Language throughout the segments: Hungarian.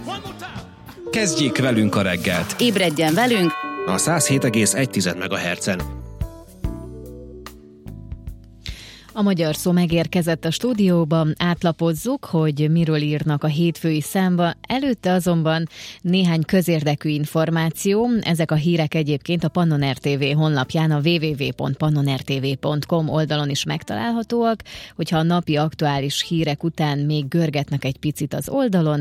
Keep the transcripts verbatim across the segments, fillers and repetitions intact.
Kezdjék velünk a reggelt! Ébredjen velünk! A száz hét egész egy megahertzen. A Magyar Szó megérkezett a stúdióba, átlapozzuk, hogy miről írnak a hétfői számba, előtte azonban néhány közérdekű információ. Ezek a hírek egyébként a Pannon er té vé honlapján, a double-u double-u double-u pont pannon er té vé pont com oldalon is megtalálhatóak. Hogyha a napi aktuális hírek után még görgetnek egy picit az oldalon,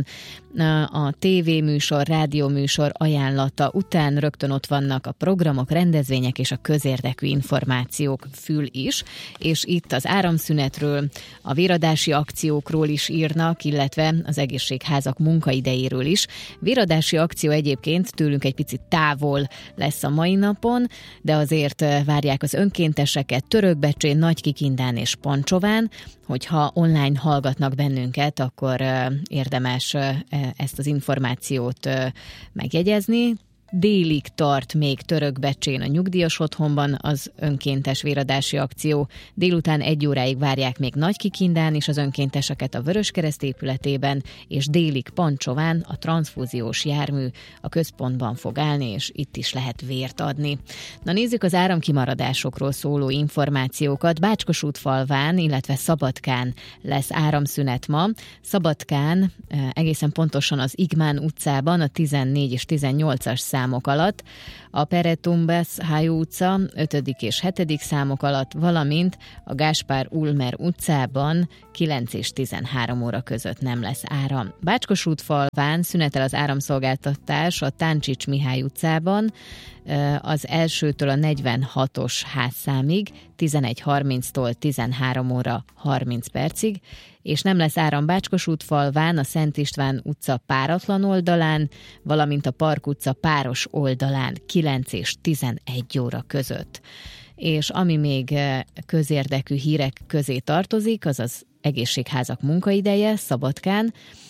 a tévéműsor, rádióműsor ajánlata után rögtön ott vannak a programok, rendezvények és a közérdekű információk fül is, és itt az áramszünetről, a véradási akciókról is írnak, illetve az egészségházak munkaidejéről is. Véradási akció egyébként tőlünk egy picit távol lesz a mai napon, de azért várják az önkénteseket Törökbecsén, Nagykikindán és Pancsován. Hogyha online hallgatnak bennünket, akkor érdemes ezt az információt megjegyezni. Délig tart még Törökbecsén a nyugdíjas otthonban az önkéntes véradási akció. Délután egy óráig várják még Nagykikindán is az önkénteseket a Vöröskereszt épületében, és délig Pancsován a transzfúziós jármű a központban fog állni, és itt is lehet vért adni. Na nézzük az áramkimaradásokról szóló információkat. Bácskosútfalván, illetve Szabadkán lesz áramszünet ma. Szabadkán egészen pontosan az Igmán utcában a tizennégy és tizennyolcas számok alatt, a Peretumbes Hájó utca ötödik és hetedik számok alatt, valamint a Gáspár Ulmer utcában kilenc és tizenhárom óra között nem lesz áram. Bácskosútfalván szünetel az áramszolgáltatás a Táncsics Mihály utcában, az elsőtől a negyvenhatos házszámig, tizenegy harminctól tizenhárom óra harminc percig, és nem lesz áram Bácskosútfalván a Szent István utca páratlan oldalán, valamint a Park utca páros oldalán kilenc és tizenegy óra között. És ami még közérdekű hírek közé tartozik, az az egészségházak munkaideje Szabadkán.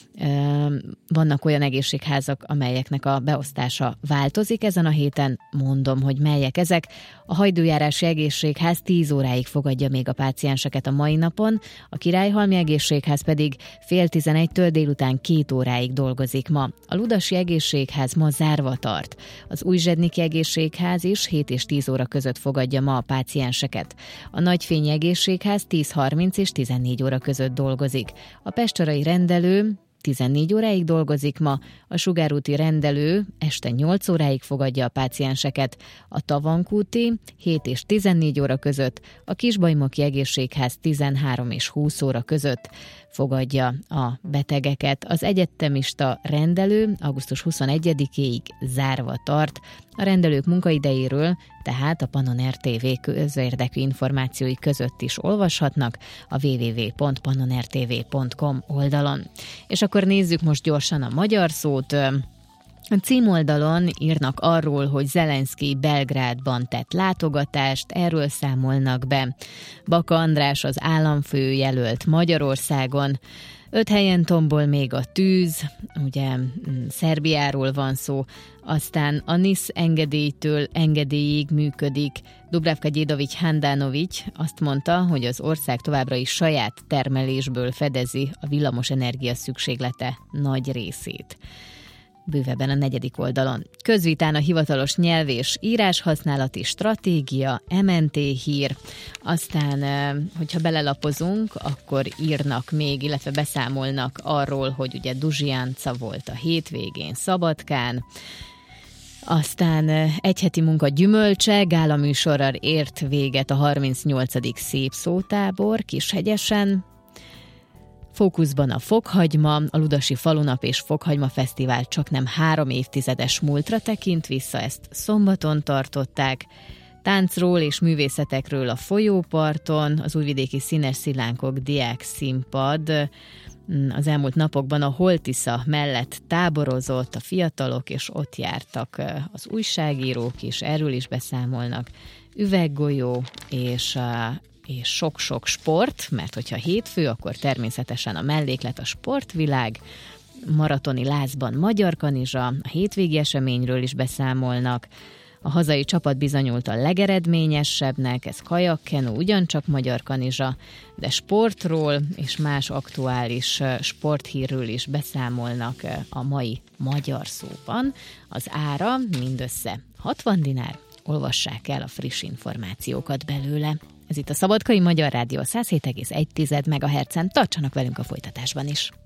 Vannak olyan egészségházak, amelyeknek a beosztása változik. Ezen a héten mondom, hogy melyek ezek. A Hajdújárási Egészségház tíz óráig fogadja még a pácienseket a mai napon, a Királyhalmi Egészségház pedig fél tizenegytől délután két óráig dolgozik ma. A Ludasi Egészségház ma zárva tart. Az Újzsedniki Egészségház is hét és tíz óra között fogadja ma a pácienseket. A Nagyfényi Egészségház tíz harminc és tizennégy óra között dolgozik. A Pestcsarai rendelő tizennégy óráig dolgozik ma, a Sugárúti rendelő este nyolc óráig fogadja a pácienseket, a Tavankúti hét és tizennégy óra között, a Kisbajmoki Egészségház tizenhárom és húsz óra között fogadja a betegeket. Az egyetemista rendelő augusztus huszonegyedikéig zárva tart. A rendelők munkaidejéről tehát a Pannon er té vé közérdekű információi között is olvashatnak a double-u double-u double-u pont pannon er té vé pont com oldalon. És akkor nézzük most gyorsan a magyar szót. A címoldalon írnak arról, hogy Zelenszkij Belgrádban tett látogatást, erről számolnak be. Baka András az államfő jelölt Magyarországon. Öt helyen tombol még a tűz, ugye Szerbiáról van szó, aztán a NISZ engedélytől engedélyig működik. Dubravka Gyédovics Handanovics azt mondta, hogy az ország továbbra is saját termelésből fedezi a villamosenergia szükséglete nagy részét. Bővebben a negyedik oldalon. Közvitán a hivatalos nyelv és íráshasználati stratégia, em en té hír. Aztán, hogyha belelapozunk, akkor írnak még, illetve beszámolnak arról, hogy ugye Duzsiánca volt a hétvégén Szabadkán. Aztán egy heti munka gyümölcse, gálaműsorral ért véget a harmincnyolcadik szép szótábor Kishegyesen. Fókuszban a Fokhagyma, a Ludasi Falunap és Fokhagyma Fesztivál csaknem három évtizedes múltra tekint vissza, ezt szombaton tartották. Táncról és művészetekről a folyóparton, az újvidéki Színes Szilánkok diák színpad az elmúlt napokban a Holtisza mellett táborozott a fiatalok, és ott jártak az újságírók is, erről is beszámolnak. Üveggolyó és és sok-sok sport, mert hogyha hétfő, akkor természetesen a melléklet a sportvilág, maratoni lázban Magyar Kanizsa, a hétvégi eseményről is beszámolnak, A hazai csapat bizonyult a legeredményesebbnek, ez kajakkenu, ugyancsak magyar kanizsa, de sportról és más aktuális sporthírről is beszámolnak a mai Magyar Szóban. Az ára mindössze hatvan dinár, olvassák el a friss információkat belőle. Ez itt a Szabadkai Magyar Rádió száz hét egész egy megahertzen, tartsanak velünk a folytatásban is.